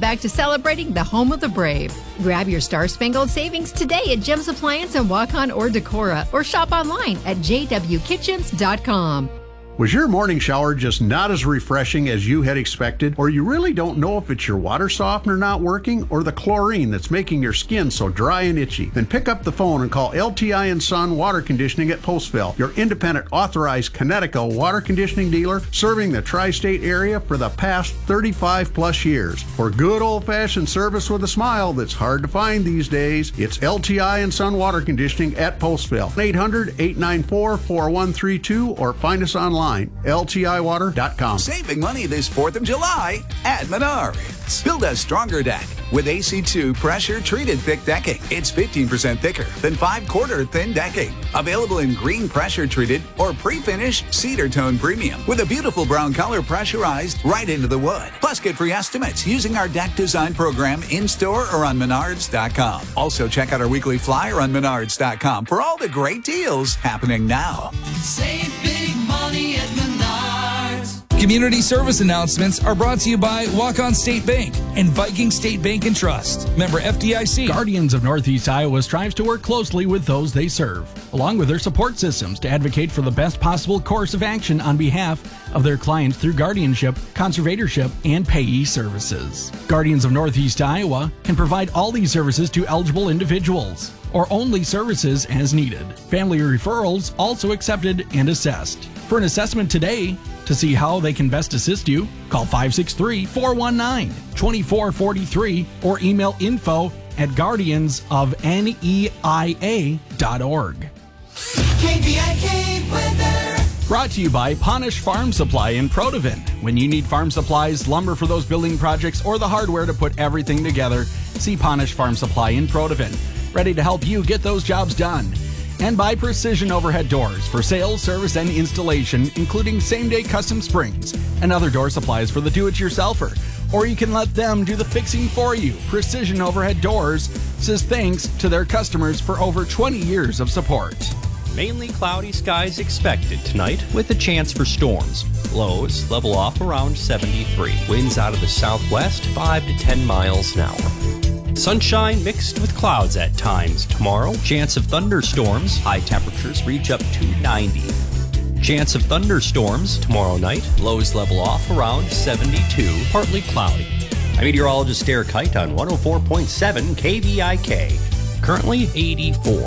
back to celebrating the home of the brave. Grab your Star-Spangled Savings today at Jim's Appliance in Waukon or Decorah, or shop online at jwkitchens.com. Was your morning shower just not as refreshing as you had expected? Or you really don't know if it's your water softener not working or the chlorine that's making your skin so dry and itchy? Then pick up the phone and call LTI & Son Water Conditioning at Postville, your independent authorized Connecticut water conditioning dealer serving the tri-state area for the past 35 plus years. For good old-fashioned service with a smile that's hard to find these days, it's LTI & Son Water Conditioning at Postville. 800-894-4132 or find us online. LTIwater.com. Saving money this 4th of July at Menards. Build a stronger deck with AC2 pressure-treated thick decking. It's 15% thicker than 5/4 thin decking. Available in green pressure-treated or pre-finished cedar tone premium with a beautiful brown color pressurized right into the wood. Plus, get free estimates using our deck design program in-store or on Menards.com. Also, check out our weekly flyer on Menards.com for all the great deals happening now. Save big money at Menards. Community service announcements are brought to you by Waukon State Bank and Viking State Bank and Trust. Member FDIC. Guardians of Northeast Iowa strives to work closely with those they serve, along with their support systems, to advocate for the best possible course of action on behalf of their clients through guardianship, conservatorship, and payee services. Guardians of Northeast Iowa can provide all these services to eligible individuals, or only services as needed. Family referrals also accepted and assessed. For an assessment today, to see how they can best assist you, call 563-419-2443 or email info@guardiansofneia.org. KVIK weather. Brought to you by Ponish Farm Supply in Protivin. When you need farm supplies, lumber for those building projects, or the hardware to put everything together, see Ponish Farm Supply in Protivin. Ready to help you get those jobs done. And by Precision Overhead Doors for sales, service, and installation, including same-day custom springs and other door supplies for the do-it-yourselfer. Or you can let them do the fixing for you. Precision Overhead Doors says thanks to their customers for over 20 years of support. Mainly cloudy skies expected tonight with a chance for storms. Lows level off around 73. Winds out of the southwest 5 to 10 miles an hour. Sunshine mixed with clouds at times tomorrow. Chance of thunderstorms. High temperatures reach up to 90. Chance of thunderstorms tomorrow night. Lows level off around 72. Partly cloudy. I'm meteorologist Derek Height on 104.7 KVIK. Currently 84.